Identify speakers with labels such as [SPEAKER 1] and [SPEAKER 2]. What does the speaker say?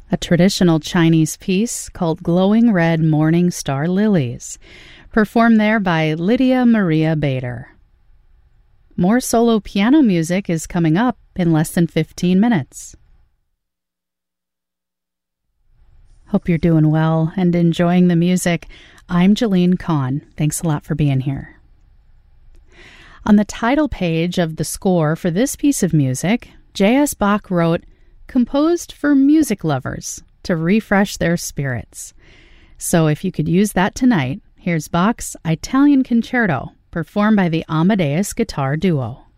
[SPEAKER 1] a traditional Chinese piece called Glowing Red Morning Star Lilies, performed there by Lydia Maria Bader. More solo piano music is coming up in less than 15 minutes. Hope you're doing well and enjoying the music. I'm Jolene Kahn. Thanks a lot for being here. On the title page of the score for this piece of music, J.S. Bach wrote, "Composed for music lovers to refresh their spirits." So if you could use that tonight, here's Bach's Italian Concerto, performed by the Amadeus Guitar Duo.